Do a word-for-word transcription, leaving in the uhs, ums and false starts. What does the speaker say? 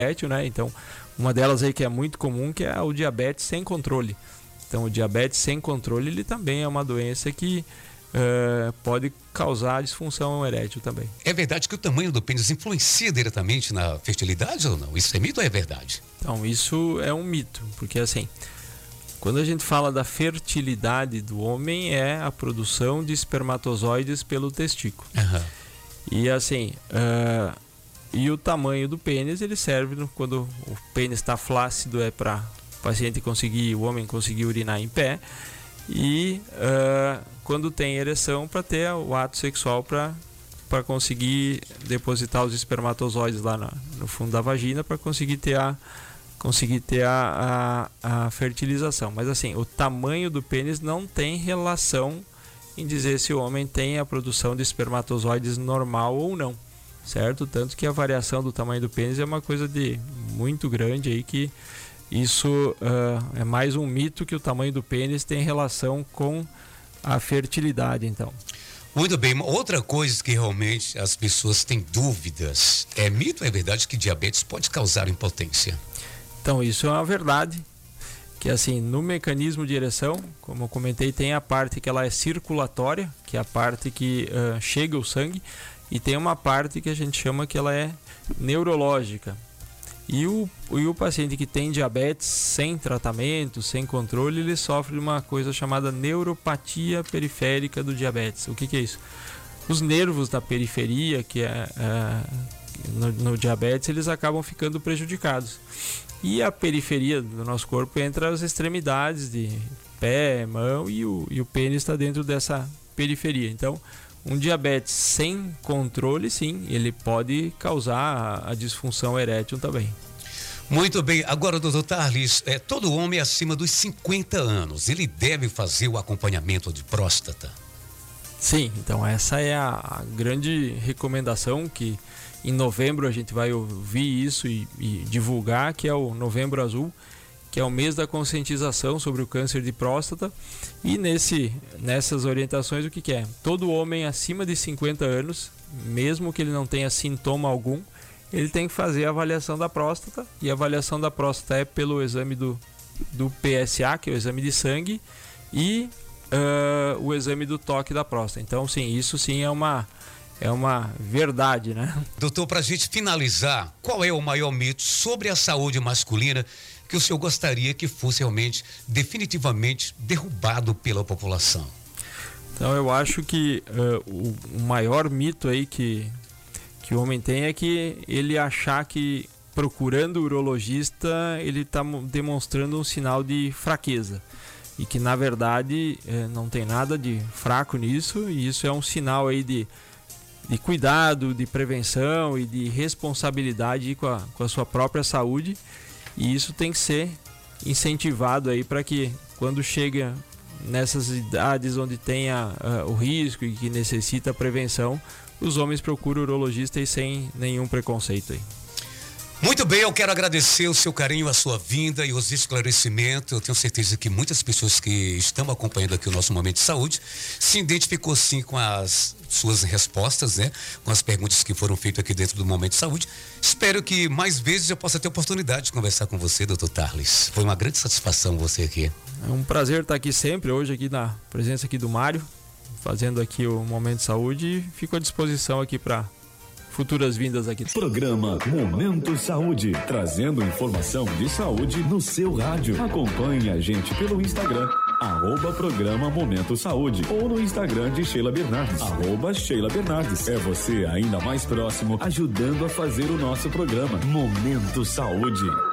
erétil, né? Então, uma delas aí que é muito comum, que é o diabetes sem controle. Então, o diabetes sem controle, ele também é uma doença que uh, pode causar disfunção erétil também. É verdade que o tamanho do pênis influencia diretamente na fertilidade ou não? Isso é mito ou é verdade? Então, isso é um mito, porque assim, quando a gente fala da fertilidade do homem, é a produção de espermatozoides pelo testículo. Uhum. E assim, uh, e o tamanho do pênis, ele serve quando o pênis está flácido, é para o paciente conseguir, o homem conseguir urinar em pé, e uh, quando tem ereção, para ter o ato sexual, para para conseguir depositar os espermatozoides lá no, no fundo da vagina, para conseguir ter a conseguir ter a, a, a fertilização. Mas assim, o tamanho do pênis não tem relação em dizer se o homem tem a produção de espermatozoides normal ou não, certo? Tanto que a variação do tamanho do pênis é uma coisa de muito grande aí, que isso uh, é mais um mito, que o tamanho do pênis tem relação com a fertilidade, então. Muito bem, outra coisa que realmente as pessoas têm dúvidas, é mito ou é verdade que diabetes pode causar impotência? Então, isso é uma verdade, que assim, no mecanismo de ereção, como eu comentei, tem a parte que ela é circulatória, que é a parte que uh, chega o sangue, e tem uma parte que a gente chama que ela é neurológica. E o, e o paciente que tem diabetes sem tratamento, sem controle, ele sofre de uma coisa chamada neuropatia periférica do diabetes. O que, que é isso? Os nervos da periferia, que é, é no, no diabetes, eles acabam ficando prejudicados. E a periferia do nosso corpo entra as extremidades de pé, mão, e o, e o pênis está dentro dessa periferia. Então, um diabetes sem controle, sim, ele pode causar a, a disfunção erétil também. Muito bem, agora, doutor Tarles, é, todo homem acima dos cinquenta anos, ele deve fazer o acompanhamento de próstata? Sim, então essa é a, a grande recomendação, que em novembro a gente vai ouvir isso e, e divulgar, que é o Novembro Azul, que é o mês da conscientização sobre o câncer de próstata. E nesse, nessas orientações, o que, que é? Todo homem acima de cinquenta anos, mesmo que ele não tenha sintoma algum, ele tem que fazer a avaliação da próstata, e a avaliação da próstata é pelo exame do, do P S A, que é o exame de sangue, e uh, o exame do toque da próstata. Então, sim, isso sim é uma... É uma verdade, né? Doutor, para a gente finalizar, qual é o maior mito sobre a saúde masculina que o senhor gostaria que fosse realmente, definitivamente, derrubado pela população? Então, eu acho que uh, o, o maior mito aí que, que o homem tem é que ele achar que procurando o urologista ele está demonstrando um sinal de fraqueza. E que, na verdade, eh, não tem nada de fraco nisso, e isso é um sinal aí de de cuidado, de prevenção e de responsabilidade com a, com a sua própria saúde, e isso tem que ser incentivado aí para que, quando chega nessas idades onde tenha uh, o risco e que necessita prevenção, os homens procuram o urologista e sem nenhum preconceito aí. Muito bem, eu quero agradecer o seu carinho, a sua vinda e os esclarecimentos. Eu tenho certeza que muitas pessoas que estão acompanhando aqui o nosso Momento de Saúde se identificou sim com as suas respostas, né? Com as perguntas que foram feitas aqui dentro do Momento de Saúde. Espero que mais vezes eu possa ter oportunidade de conversar com você, doutor Tarles. Foi uma grande satisfação você aqui. É um prazer estar aqui sempre, hoje aqui na presença aqui do Mário, fazendo aqui o Momento de Saúde, e fico à disposição aqui para futuras vindas aqui. Programa Momento Saúde, trazendo informação de saúde no seu rádio. Acompanhe a gente pelo Instagram, arroba Programa Momento Saúde, ou no Instagram de Sheila Bernardes, arroba Sheila Bernardes. É você ainda mais próximo, ajudando a fazer o nosso programa Momento Saúde.